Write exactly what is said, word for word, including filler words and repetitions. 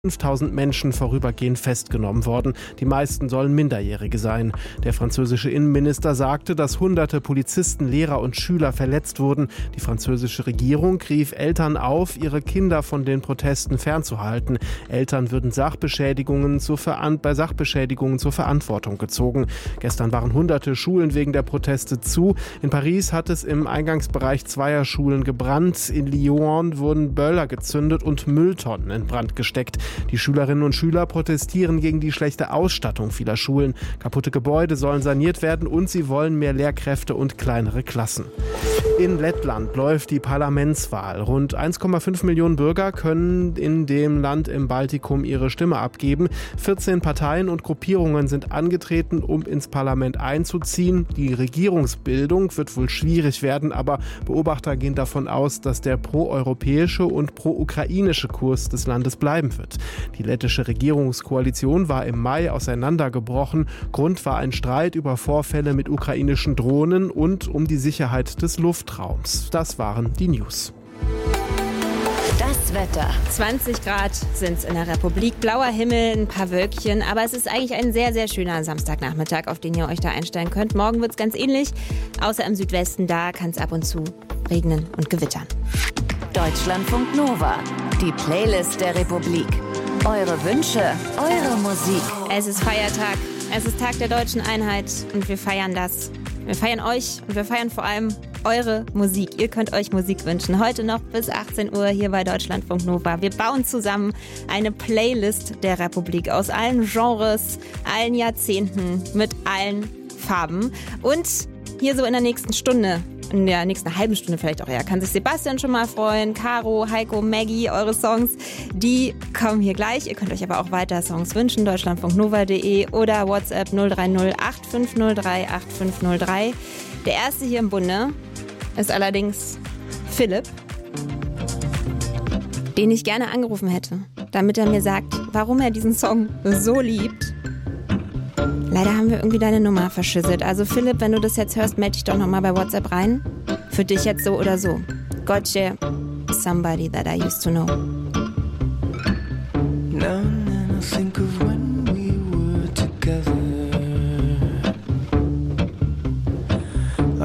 fünftausend Menschen vorübergehend festgenommen worden. Die meisten sollen Minderjährige sein. Der französische Innenminister sagte, dass hunderte Polizisten, Lehrer und Schüler verletzt wurden. Die französische Regierung rief Eltern auf, ihre Kinder von den Protesten fernzuhalten. Eltern würden Sachbeschädigungen zur Veran- bei Sachbeschädigungen zur Verantwortung gezogen. Gestern waren hunderte Schulen wegen der Proteste zu. In Paris hat es im Eingangsbereich zweier Schulen gebrannt. In Lyon wurden Böller gezündet und Mülltonnen in Brand gesteckt. Die Schülerinnen und Schüler protestieren gegen die schlechte Ausstattung vieler Schulen. Kaputte Gebäude sollen saniert werden und sie wollen mehr Lehrkräfte und kleinere Klassen. In Lettland läuft die Parlamentswahl. Rund eins Komma fünf Millionen Bürger können in dem Land im Baltikum ihre Stimme abgeben. vierzehn Parteien und Gruppierungen sind angetreten, um ins Parlament einzuziehen. Die Regierungsbildung wird wohl schwierig werden, aber Beobachter gehen davon aus, dass der proeuropäische und pro-ukrainische Kurs des Landes bleiben wird. Die lettische Regierungskoalition war im Mai auseinandergebrochen. Grund war ein Streit über Vorfälle mit ukrainischen Drohnen und um die Sicherheit des Luftraums. Das waren die News. Das Wetter. zwanzig Grad sind es in der Republik, blauer Himmel, ein paar Wölkchen, aber es ist eigentlich ein sehr, sehr schöner Samstagnachmittag, auf den ihr euch da einstellen könnt. Morgen wird es ganz ähnlich, außer im Südwesten, da kann es ab und zu regnen und gewittern. Deutschlandfunk Nova, die Playlist der Republik. Eure Wünsche, eure Musik. Es ist Feiertag, es ist Tag der deutschen Einheit und wir feiern das. Wir feiern euch und wir feiern vor allem eure Musik. Ihr könnt euch Musik wünschen. Heute noch bis achtzehn Uhr hier bei Deutschlandfunk Nova. Wir bauen zusammen eine Playlist der Republik aus allen Genres, allen Jahrzehnten, mit allen Farben. Und hier so in der nächsten Stunde, in der nächsten halben Stunde vielleicht auch eher, kann sich Sebastian schon mal freuen. Caro, Heiko, Maggie, eure Songs, die kommen hier gleich. Ihr könnt euch aber auch weiter Songs wünschen. deutschlandfunk nova punkt de oder WhatsApp null drei null acht fünf null drei acht fünf null drei. Der erste hier im Bunde ist allerdings Philipp, den ich gerne angerufen hätte, damit er mir sagt, warum er diesen Song so liebt. Leider haben wir irgendwie deine Nummer verschüsselt. Also Philipp, wenn du das jetzt hörst, melde dich doch nochmal bei WhatsApp rein. Für dich jetzt so oder so. Gotcha, somebody that I used to know. Now and then I think of when